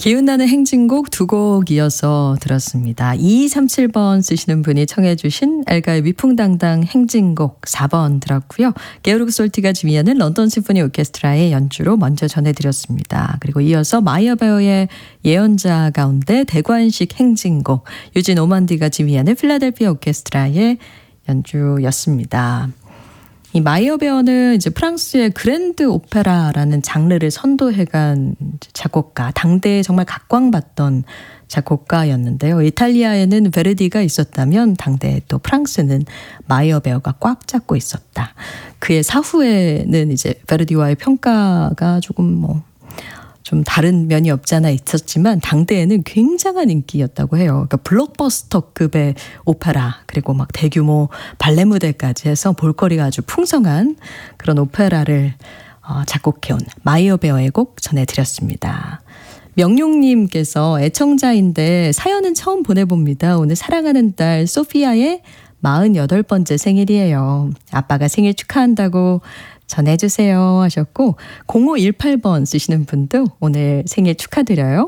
기운나는 행진곡 두 곡 이어서 들었습니다. 2237번 쓰시는 분이 청해 주신 엘가의 위풍당당 행진곡 4번 들었고요. 게오르그 솔티가 지휘하는 런던 심포니 오케스트라의 연주로 먼저 전해드렸습니다. 그리고 이어서 마이어베어의 예언자 가운데 대관식 행진곡 유진 오만디가 지휘하는 필라델피아 오케스트라의 연주였습니다. 이 마이어베어는 이제 프랑스의 그랜드 오페라라는 장르를 선도해간 작곡가, 당대에 정말 각광받던 작곡가였는데요. 이탈리아에는 베르디가 있었다면 당대에 또 프랑스는 마이어베어가 꽉 잡고 있었다. 그의 사후에는 이제 베르디와의 평가가 조금 좀 다른 면이 없지 않아 있었지만 당대에는 굉장한 인기였다고 해요. 그러니까 블록버스터급의 오페라 그리고 막 대규모 발레 무대까지 해서 볼거리가 아주 풍성한 그런 오페라를 작곡해온 마이어베어의 곡 전해드렸습니다. 명용님께서 애청자인데 사연은 처음 보내봅니다. 오늘 사랑하는 딸 소피아의 48번째 생일이에요. 아빠가 생일 축하한다고 전해주세요 하셨고 0518번 쓰시는 분도 오늘 생일 축하드려요.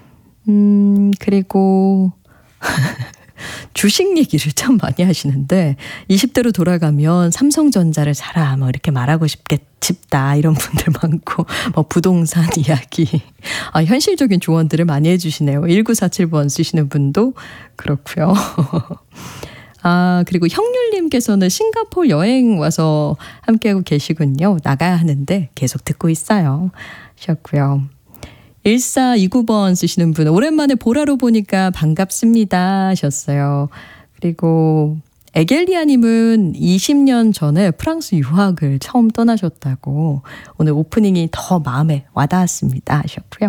그리고 주식 얘기를 참 많이 하시는데 20대로 돌아가면 삼성전자를 사라 뭐 이렇게 말하고 싶다 이런 분들 많고 부동산 이야기 현실적인 조언들을 많이 해주시네요. 1947번 쓰시는 분도 그렇고요. 그리고 형률님께서는 싱가포르 여행 와서 함께하고 계시군요. 나가야 하는데 계속 듣고 있어요 하셨고요. 1429번 쓰시는 분 오랜만에 보라로 보니까 반갑습니다 하셨어요. 그리고 에겔리아님은 20년 전에 프랑스 유학을 처음 떠나셨다고 오늘 오프닝이 더 마음에 와닿았습니다 하셨고요.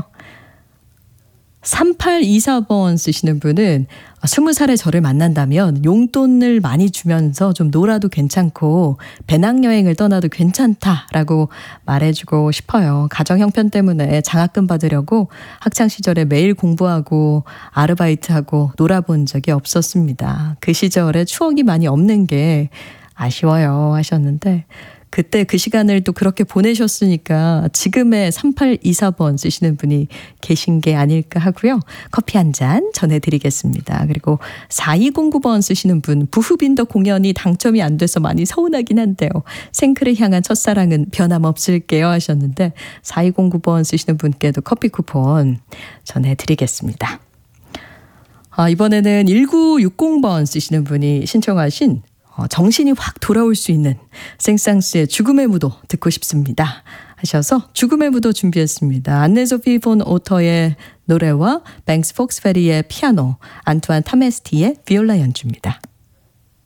3824번 쓰시는 분은 20살에 저를 만난다면 용돈을 많이 주면서 좀 놀아도 괜찮고 배낭여행을 떠나도 괜찮다라고 말해주고 싶어요. 가정 형편 때문에 장학금 받으려고 학창시절에 매일 공부하고 아르바이트하고 놀아본 적이 없었습니다. 그 시절에 추억이 많이 없는 게 아쉬워요 하셨는데 그때 그 시간을 또 그렇게 보내셨으니까 지금의 3824번 쓰시는 분이 계신 게 아닐까 하고요. 커피 한 잔 전해드리겠습니다. 그리고 4209번 쓰시는 분 부흐빈더 공연이 당첨이 안 돼서 많이 서운하긴 한데요. 생크를 향한 첫사랑은 변함없을게요 하셨는데 4209번 쓰시는 분께도 커피 쿠폰 전해드리겠습니다. 이번에는 1960번 쓰시는 분이 신청하신 정신이 확 돌아올 수 있는 생상스의 죽음의 무도 듣고 싶습니다 하셔서 죽음의 무도 준비했습니다. 안네소피 폰 오터의 노래와 뱅스 폭스페리의 피아노, 안투안 타메스티의 비올라 연주입니다.